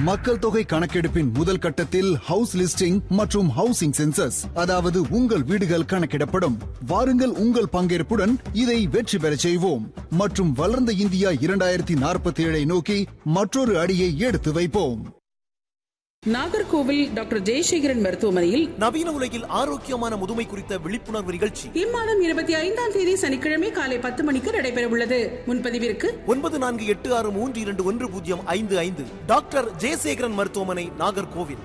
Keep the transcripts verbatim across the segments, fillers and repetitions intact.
மக்கள் தொகை கணக்கெடுப்பின் முதல் கட்டத்தில் ஹவுஸ் லிஸ்டிங் மற்றும் ஹவுசிங் சென்சஸ், அதாவது உங்கள் வீடுகள் கணக்கிடப்படும். வாருங்கள், உங்கள் பங்கேற்புடன் இதை வெற்றி பெற செய்வோம் மற்றும் வளர்ந்த இந்தியா இரண்டாயிரத்தி நாற்பத்தி ஏழை நோக்கி மற்றொரு அடியை எடுத்து வைப்போம். நாகர்கோவில் டாக்டர் ஜெயசேகரன் மருத்துவமனையில் நவீன உலகில் ஆரோக்கியமான முதுமை குறித்த விழிப்புணர்வு நிகழ்ச்சி இம்மாதம் இருபத்தி ஐந்தாம் தேதி சனிக்கிழமை காலை பத்து மணிக்கு நடைபெற உள்ளது. முன்பதிவிற்கு ஒன்பது நான்கு எட்டு ஆறு மூன்று இரண்டு ஒன்று பூஜ்ஜியம் ஐந்து ஐந்து. டாக்டர் ஜெயசேகரன் மருத்துவமனை, நாகர்கோவில்.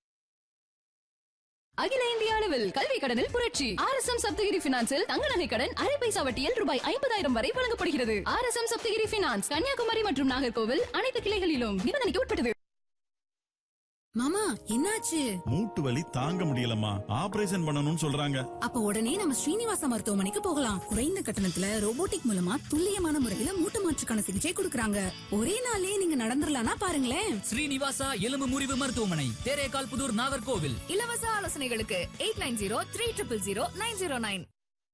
அகில இந்திய அளவில் கல்வி கடனில் புரட்சி. ஆர் எஸ் எம் சப்தகிரி பினான்சில் தங்க நகை கடன் அரை பைசா வட்டியில் ரூபாய் ஐம்பதாயிரம் வரை வழங்கப்படுகிறது. R S M Saptagiri finance Kanyakumari மற்றும் நாகர்கோவில் அனைத்து கிளைகளிலும் நிபந்தனைக்கு உட்பட்டது. மாமா, என்னாச்சு? மூட்டு வலி தாங்க முடியலம்மா, ஆபரேஷன் பண்ணணும்னு சொல்றாங்க. அப்ப உடனே நம்ம ஸ்ரீனிவாசா மருத்துவமனைக்கு போகலாம். குறைந்த கட்டணத்துல ரோபோட்டிக் மூலமா துல்லியமான முறையில மூட்டு மாற்றுக்கான சிகிச்சை கொடுக்கறாங்க. ஒரே நாளே நீங்க நடந்துடலாம்னா பாருங்களேன். ஸ்ரீனிவாசா எலும்பு முறிவு மருத்துவமனை, தேரேகால் புதூர், நாகர்கோவில். இலவச ஆலோசனைகளுக்கு eight nine zero three triple zero nine zero nine.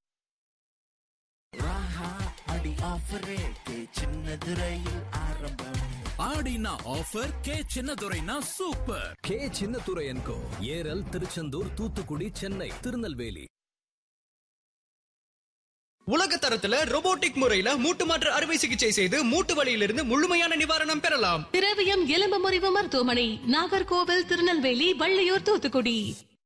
ஆடினா offer, K சின்னதுரைனா super. K Chinnadurai என்கோ, ஏரல், திருச்செந்தூர், தூத்துக்குடி, சென்னை, திருநெல்வேலி. உலக தரத்துல ரோபோட்டிக் முறையில மூட்டு மாற்று அறுவை சிகிச்சை செய்து மூட்டு வலியிலிருந்து முழுமையான நிவாரணம் பெறலாம். திரவியம் எலும்பு முறிவு மருத்துவமனை, நாகர்கோவில், திருநெல்வேலி, வள்ளியூர், தூத்துக்குடி.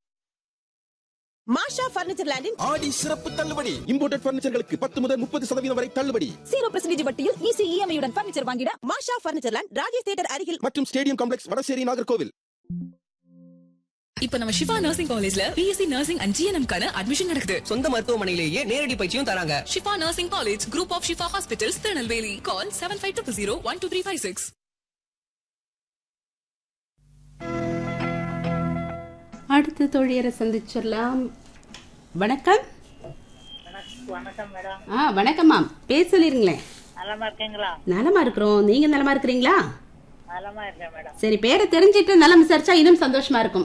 மாஷா பர்னிச்சர் லேண்டின் ஆடி சிறப்பு தள்ளுபடி. இம்போர்ட்டட் பர்னிச்சர்களுக்கு பத்து முதல் முப்பது சதவீதம் வரை தள்ளுபடி. ஜீரோ பர்சன்டேஜ் வட்டியில் ஈஸி இஎம்ஐயுடன் பர்னிச்சர் வாங்கிட மாஷா பர்னிச்சர் லேண்ட், ராஜேஷ் தியேட்டர் அருகில் மற்றும் ஸ்டேடியம் காம்ப்ளெக்ஸ், வடசேரி, நாகர்கோவில். இப்ப நம்ம சிவா நர்சிங் காலேஜ்ல பிஎஸ்சி நர்சிங் அண்ட் ஜிஎன்எம் கான அட்மிஷன் நடக்குது. சொந்த மருத்துவமனையிலேயே நேரடி பயிற்சியும் தராங்க. Shifa nursing college, group of Shifa hospitals, Tirunelveli. Call seven five two zero one two three five six. அடுத்த தோழியரை சந்திச்சிடலாம். வணக்கம். வணக்கம் மேடம். ஆ வணக்கம் மேம், பேச சொல்லிருங்களேன். நலமா இருக்கீங்களா? நலமா இருக்கிறோம், நீங்க நலமா இருக்கிறீங்களா? நலமா இருக்கேன் மேடம். சரி, பேரை தெரிஞ்சிட்டு நலம் விசாரிச்சா இன்னும் சந்தோஷமா இருக்கும்.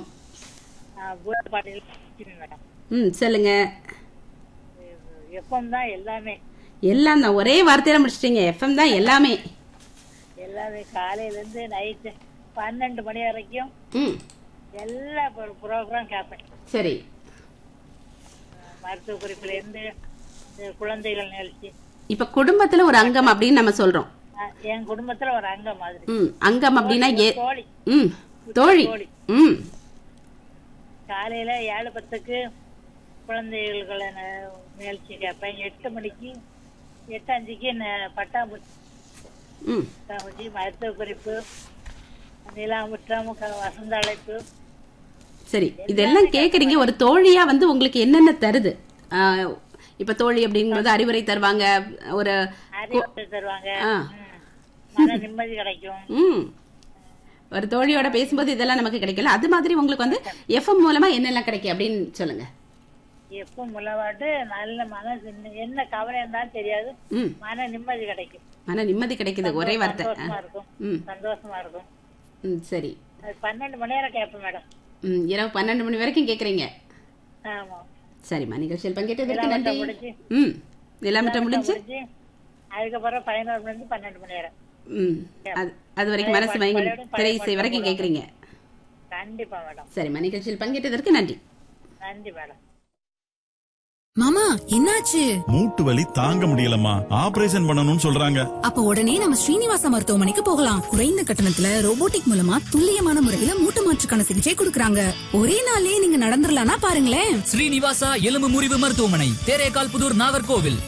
ம் சொல்லுங்க. எஃப்எம் தான் எல்லாமே. எல்லாம் தான், ஒரே வார்த்தையில முடிச்சிட்டீங்க. எஃப்எம் தான் எல்லாமே. எல்லாமே காலையில இருந்து நைட்டு பன்னெண்டு மணி வரைக்கும் எல்லா ப்ரோக்ராம் கேட்பேன். சரி. மருத்துவ குறிப்புல இருந்து குழந்தைகள் நிகழ்ச்சி. இப்ப குடும்பத்துல ஒரு அங்கம் அப்படின்னு நம்ம சொல்றோம். என் குடும்பத்துல ஒரு அங்கம் மாதிரி. ம் அங்கம் அப்படின்னா தோழி. ம் தோழி. ம் காலையில ஏழு பத்துக்கு குழந்தைகள் நிகழ்ச்சி கேட்பேன். எட்டு மணிக்கு எட்டு அஞ்சுக்கு பட்டாம்பூச்சி, மருத்துவ குறிப்பு, நிலாமுற்றம், வசந்த அழைப்பு. சரி, இதெல்லாம் கேக்குறீங்க. ஒரு தோழியா வந்து உங்களுக்கு என்னென்ன தருது? இப்ப தோழி அப்படிங்கும்போது அறிவுரை தருவாங்க, ஒரு அறிவுரை தருவாங்க, மன நிம்மதி கிடைக்கும். ம் ஒரு தோழியோட பேசும்போது இதெல்லாம் நமக்கு கிடைக்கல. அது மாதிரி உங்களுக்கு வந்து எஃப்எம் மூலமா என்னெல்லாம் கிடைக்கும் அப்படின்னு சொல்லுங்க. எஃப்எம் மூலமாட்டு நல்ல மனசு, என்ன கவலை இருந்தாலும் தெரியாது, மன நிம்மதி கிடைக்கும். மன நிம்மதி கிடைக்குது, ஒரே வார்த்தை. சந்தோஷமா இருக்கும். சந்தோஷமா இருக்கும். ம் சரி. பன்னெண்டு மணி நேரம் கேட்பேன் மேடம். ம் இரவு பன்னெண்டு மணி வரைக்கும் கேக்குறீங்க. ஆமா. சரிம்மா, நிகழ்ச்சியில் பங்கேற்றதற்கு நன்றி. ம் நிலாமட்டம் முடிஞ்சு அதுக்கப்புறம் பதினோரு மணி இருந்து பன்னெண்டு மணி நேரம். ம் அது வரைக்கும் மனசு மயங்கி திரை இசை வரைக்கும் கேக்குறீங்க. கண்டிப்பா மேடம். சரிம்மா, நிகழ்ச்சியில் பங்கேற்றதற்கு நன்றி. நன்றி மேடம். மாமா, என்னாச்சு? மூட்டு வலி தாங்க முடியலம்மா, ஆபரேஷன் பண்ணணும்னு சொல்றாங்க. அப்ப உடனே நம்ம ஸ்ரீனிவாசா மருத்துவமனைக்கு போகலாம். குறைந்த கட்டணத்துல ரோபோட்டிக் மூலமா துல்லியமான முறையில மூட்டு மாற்றுக்கான சிகிச்சை கொடுக்கறாங்க. ஒரே நாளே நீங்க நடந்துடலாம்னா பாருங்களேன். ஸ்ரீனிவாசா எலும்பு முறிவு மருத்துவமனை, தேரேகால் புதூர், நாகர்கோவில்.